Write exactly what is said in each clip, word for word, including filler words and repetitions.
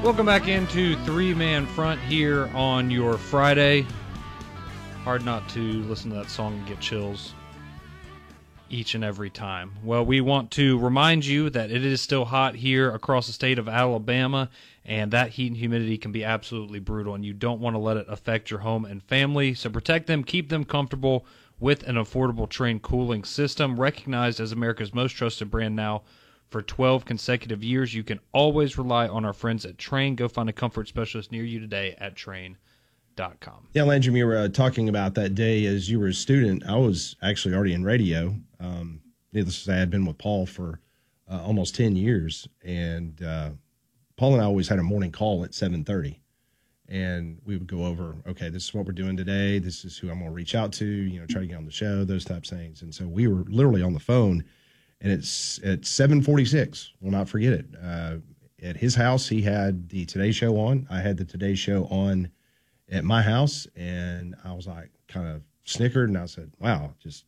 Welcome back into Three Man Front here on your Friday. Hard not to listen to that song and get chills each and every time. Well, we want to remind you that it is still hot here across the state of Alabama, and that heat and humidity can be absolutely brutal, and you don't want to let it affect your home and family. So protect them, keep them comfortable with an affordable Trane cooling system, recognized as America's most trusted brand now for twelve consecutive years. You can always rely on our friends at Trane. Go find a comfort specialist near you today at Trane dot com. Yeah, Landry, you were uh, talking about that day as you were a student. I was actually already in radio. Um, needless to say, I had been with Paul for uh, almost ten years, and uh, Paul and I always had a morning call at seven thirty, and we would go over, okay, this is what we're doing today. This is who I'm going to reach out to, you know, try to get on the show, those types of things. And so we were literally on the phone. And it's at seven forty-six. We'll not forget it. Uh, at his house, he had the Today Show on. I had the Today Show on at my house. And I was like, kind of snickered. And I said, wow, just,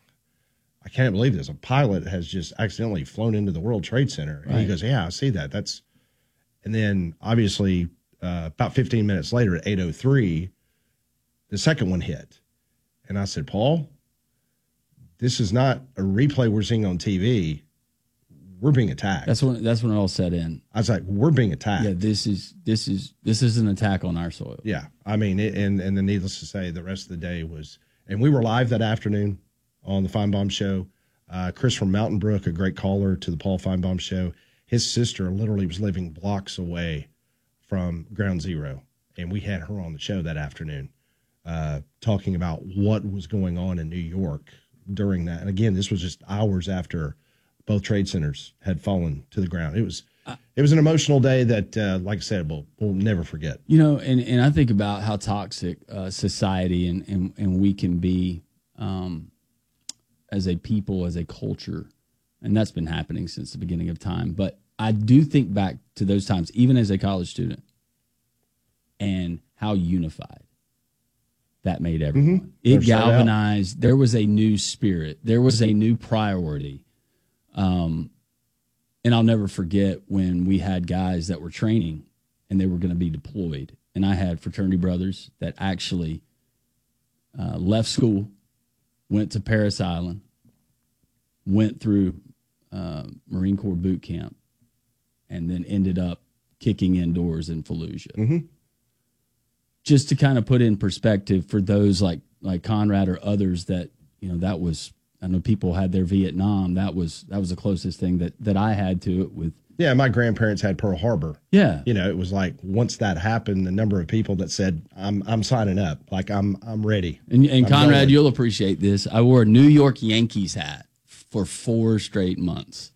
I can't believe this. A pilot has just accidentally flown into the World Trade Center. And right. He goes, yeah, I see that. That's, and then obviously uh, about fifteen minutes later at eight oh three, the second one hit. And I said, Paul, this is not a replay we're seeing on T V. We're being attacked. That's when that's when it all set in. I was like, we're being attacked. Yeah, this is this is this is an attack on our soil. Yeah, I mean, it, and and then needless to say, the rest of the day was, and we were live that afternoon on the Feinbaum Show. Uh, Chris from Mountain Brook, a great caller to the Paul Feinbaum Show. His sister literally was living blocks away from Ground Zero, and we had her on the show that afternoon, uh, talking about what was going on in New York during that. And again, this was just hours after both trade centers had fallen to the ground. It was it was an emotional day that, uh, like I said, we'll, we'll never forget. You know, and, and I think about how toxic uh, society and, and, and we can be um, as a people, as a culture. And that's been happening since the beginning of time. But I do think back to those times, even as a college student, and how unified that made everyone. Mm-hmm. It They're galvanized. There was a new spirit. There was a new priority. Um, and I'll never forget when we had guys that were training and they were going to be deployed. And I had fraternity brothers that actually uh, left school, went to Parris Island, went through uh, Marine Corps boot camp, and then ended up kicking indoors in Fallujah. Mm-hmm. Just to kind of put in perspective for those like like Conrad or others that, you know, that was, I know people had their Vietnam. That was that was the closest thing that, that I had to it with. Yeah, my grandparents had Pearl Harbor. Yeah. You know, it was like once that happened, the number of people that said, I'm I'm signing up. Like, I'm I'm ready. And, and I'm Conrad, going. you'll appreciate this. I wore a New York Yankees hat for four straight months.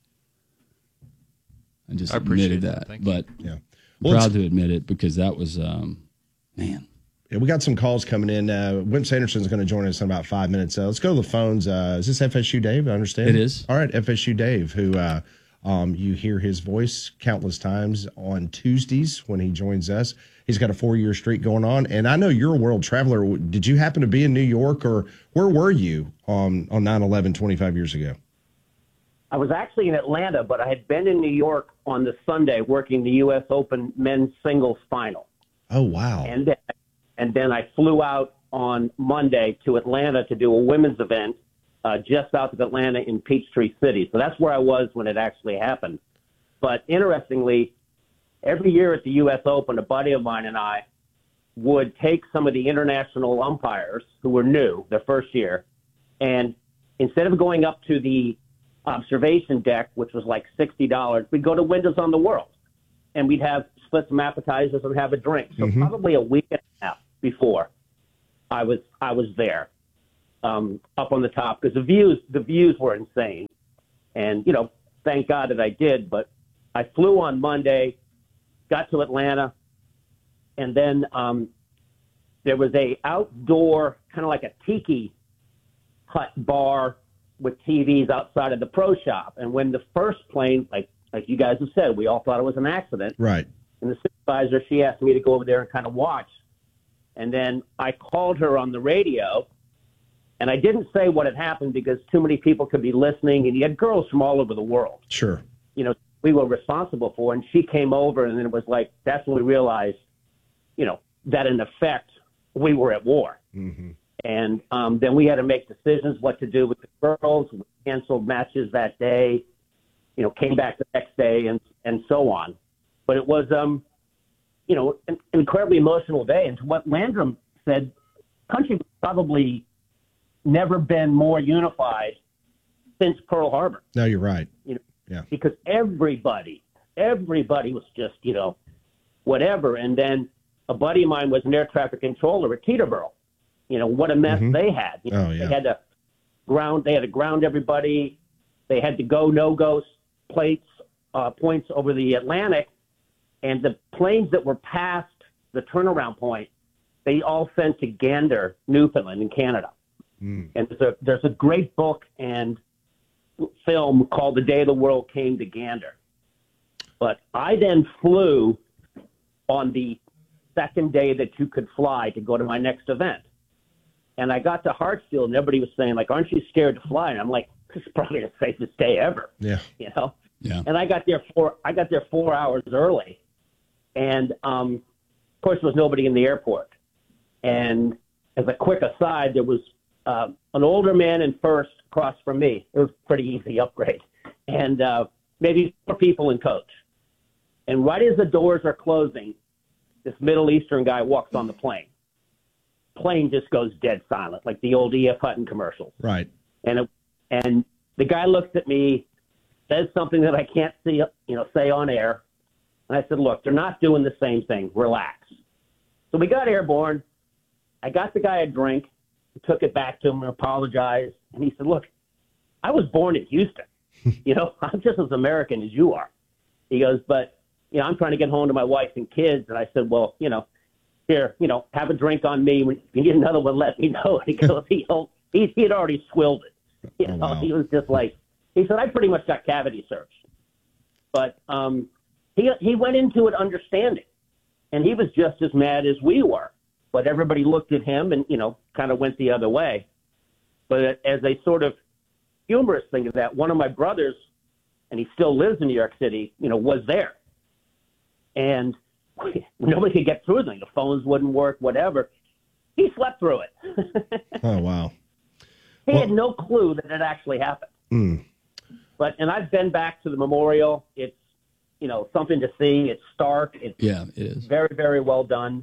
I just I appreciate admitted that. that. Thank but Yeah. I'm Well, proud it's- to admit it because that was, um, man. Yeah, we got some calls coming in. Uh, Wimp Sanderson's going to join us in about five minutes. Uh, let's go to the phones. Uh, is this F S U Dave? I understand. It is. All right, F S U Dave, who uh, um, you hear his voice countless times on Tuesdays when he joins us. He's got a four-year streak going on, and I know you're a world traveler. Did you happen to be in New York, or where were you on on nine eleven twenty-five years ago? I was actually in Atlanta, but I had been in New York on the Sunday working the U S Open men's singles final. Oh, wow. And then, and then I flew out on Monday to Atlanta to do a women's event uh, just south of Atlanta in Peachtree City. So that's where I was when it actually happened. But interestingly, every year at the U S Open, a buddy of mine and I would take some of the international umpires who were new, their first year, and instead of going up to the observation deck, which was like sixty dollars, we'd go to Windows on the World, and we'd have split some appetizers and have a drink. So Mm-hmm. probably a week and a half before I was I was there, um, up on the top, because the views the views were insane, and you know, thank God that I did. But I flew on Monday, got to Atlanta, and then um, there was a outdoor kind of like a tiki hut bar with T Vs outside of the pro shop. And when the first plane, like like you guys have said, we all thought it was an accident. Right. And the supervisor, she asked me to go over there and kind of watch. And then I called her on the radio, and I didn't say what had happened because too many people could be listening, and you had girls from all over the world. Sure. You know, we were responsible for. And she came over, and then it was like, that's when we realized, you know, that in effect, we were at war. Mm-hmm. And um, then we had to make decisions what to do with the girls. We canceled matches that day, you know, came back the next day, and, and so on. But it was, um, you know, an incredibly emotional day. And to what Landrum said, country was probably never been more unified since Pearl Harbor. No, you're right. You know, yeah. Because everybody, everybody was just, you know, whatever. And then a buddy of mine was an air traffic controller at Teterboro. You know, what a mess mm-hmm. they had. You know, oh, yeah. They had to ground, they had to ground everybody. They had to go no-go plates, uh, points over the Atlantic. And the planes that were past the turnaround point, they all sent to Gander, Newfoundland in Canada. Mm. And there's a, there's a great book and film called The Day the World Came to Gander. But I then flew on the second day that you could fly to go to my next event. And I got to Hartsfield, and everybody was saying, like, aren't you scared to fly? And I'm like, this is probably the safest day ever. Yeah. You know? Yeah. And I got there four, I got there four hours early. And, um, of course, there was nobody in the airport. And as a quick aside, there was uh, an older man in first across from me. It was a pretty easy upgrade. And uh, maybe four people in coach. And right as the doors are closing, this Middle Eastern guy walks on the plane. Plane just goes dead silent, like the old E F Hutton commercials. Right. And it, and the guy looks at me, says something that I can't see, you know, say on air. And I said, look, they're not doing the same thing. Relax. So we got airborne. I got the guy a drink, took it back to him and apologized. And he said, look, I was born in Houston. You know, I'm just as American as you are. He goes, but, you know, I'm trying to get home to my wife and kids. And I said, well, you know, here, you know, have a drink on me. When you need another one, let me know. And he goes, he, he, he had already swilled it. You know, oh, wow. He was just like, he said, I pretty much got cavity searched. But um, he he went into it understanding. And he was just as mad as we were. But everybody looked at him and, you know, kind of went the other way. But as a sort of humorous thing of that, one of my brothers, and he still lives in New York City, you know, was there. And nobody could get through anything. The phones wouldn't work, whatever. He slept through it. Oh, wow. He Well, had no clue that it actually happened. Mm. But, and I've been back to the memorial. It's, you know, something to see. It's stark. It's Yeah, it is. very, very well done.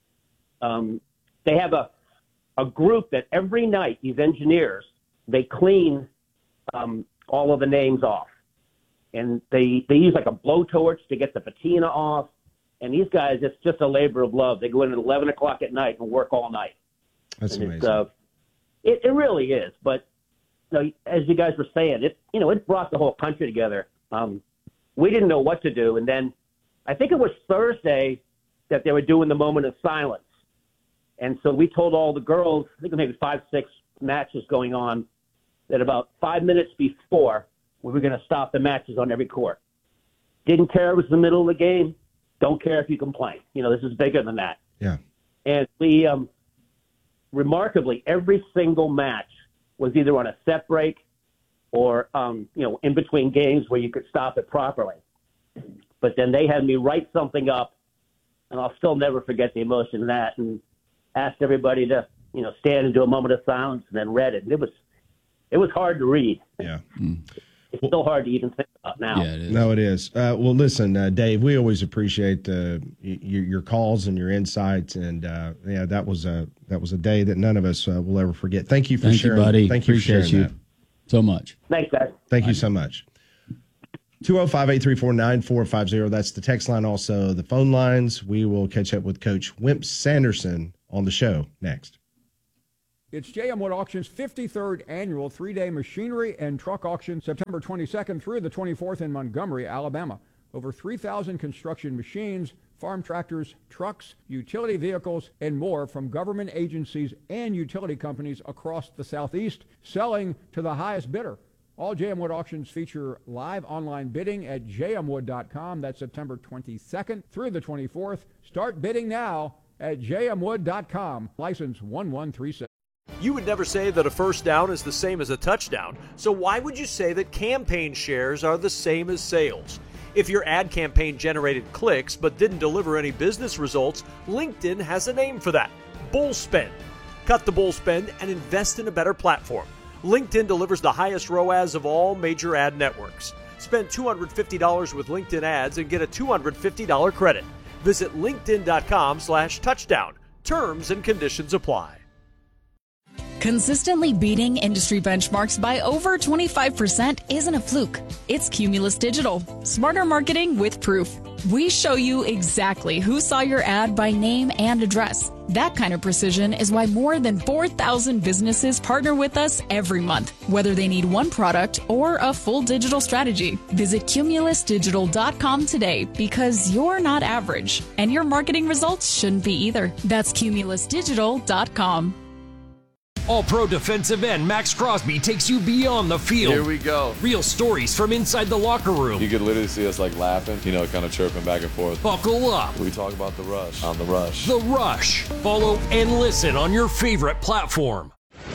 Um, they have a, a group that every night, these engineers, they clean um, all of the names off. And they, they use like a blowtorch to get the patina off. And these guys, it's just a labor of love. They go in at eleven o'clock at night and work all night. That's and amazing. It's, uh, it, it really is. But, you know, as you guys were saying, it, you know, it brought the whole country together. Um, we didn't know what to do. And then I think it was Thursday that they were doing the moment of silence. And so we told all the girls, I think maybe five, six matches going on, that about five minutes before we were going to stop the matches on every court. Didn't care it was the middle of the game. Don't care if you complain. You know, this is bigger than that. Yeah. And we, um, remarkably, every single match was either on a set break or, um, you know, in between games where you could stop it properly. But then they had me write something up, and I'll still never forget the emotion of that, and asked everybody to, you know, stand and do a moment of silence, and then read it. And it was, it was hard to read. Yeah. It's well, still hard to even think about now. Yeah, it is. No, it is. Uh, well, listen, uh, Dave, we always appreciate uh, your, your calls and your insights, and uh, yeah, that was a that was a day that none of us uh, will ever forget. Thank you for Thank sharing. you, buddy. Thank you Appreciate for sharing you that. so much. Thanks, guys. Thank you so much. two oh five, eight three four, nine four five zero. That's the text line. Also, the phone lines. We will catch up with Coach Wimp Sanderson on the show next. It's J M Wood Auction's fifty-third annual three-day machinery and truck auction, September twenty-second through the twenty-fourth in Montgomery, Alabama. Over three thousand construction machines, farm tractors, trucks, utility vehicles, and more from government agencies and utility companies across the Southeast, selling to the highest bidder. All J M Wood auctions feature live online bidding at j m wood dot com. That's September twenty-second through the twenty-fourth. Start bidding now at j m wood dot com. License one one three seven. You would never say that a first down is the same as a touchdown, so why would you say that campaign shares are the same as sales? If your ad campaign generated clicks but didn't deliver any business results, LinkedIn has a name for that: bull spend. Cut the bull spend and invest in a better platform. LinkedIn delivers the highest R O A S of all major ad networks. Spend two hundred fifty dollars with LinkedIn ads and get a two hundred fifty dollars credit. Visit linkedin.com slash touchdown. Terms and conditions apply. Consistently beating industry benchmarks by over twenty-five percent isn't a fluke. It's Cumulus Digital. Smarter marketing with proof. We show you exactly who saw your ad by name and address. That kind of precision is why more than four thousand businesses partner with us every month, whether they need one product or a full digital strategy. Visit cumulus digital dot com today, because you're not average, and your marketing results shouldn't be either. That's cumulus digital dot com. All-Pro defensive end Max Crosby takes you beyond the field. Here we go. Real stories from inside the locker room. You could literally see us like laughing, you know, kind of chirping back and forth. Buckle up. We talk about the rush on The Rush. The Rush. Follow and listen on your favorite platform.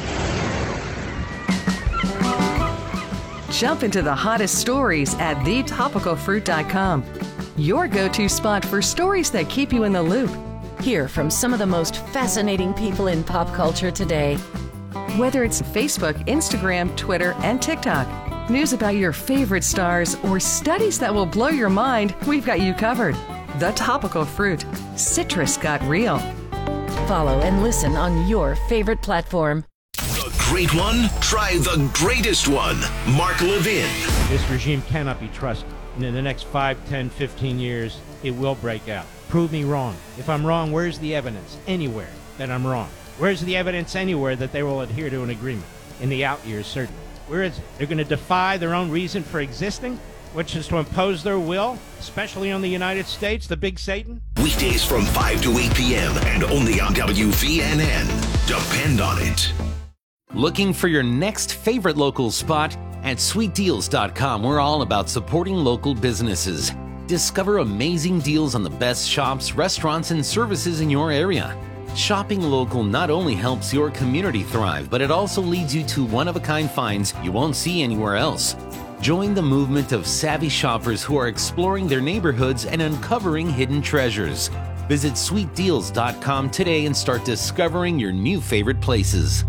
Jump into the hottest stories at the topical fruit dot com. Your go-to spot for stories that keep you in the loop. Hear from some of the most fascinating people in pop culture today. Whether it's Facebook, Instagram, Twitter, and TikTok, news about your favorite stars, or studies that will blow your mind, we've got you covered. The Topical Fruit. Citrus got real. Follow and listen on your favorite platform. The great one? Try the greatest one. Mark Levin. This regime cannot be trusted. And in the next five, ten, fifteen years, it will break out. Prove me wrong. If I'm wrong, where's the evidence? Anywhere that I'm wrong. Where's the evidence anywhere that they will adhere to an agreement? In the out years, certainly. Where is it? They're going to defy their own reason for existing, which is to impose their will, especially on the United States, the big Satan? Weekdays from five to eight p.m. and only on W V N N. Depend on it. Looking for your next favorite local spot? At sweet deals dot com, we're all about supporting local businesses. Discover amazing deals on the best shops, restaurants, and services in your area. Shopping local not only helps your community thrive, but it also leads you to one-of-a-kind finds you won't see anywhere else. Join the movement of savvy shoppers who are exploring their neighborhoods and uncovering hidden treasures. Visit sweet deals dot com today and start discovering your new favorite places.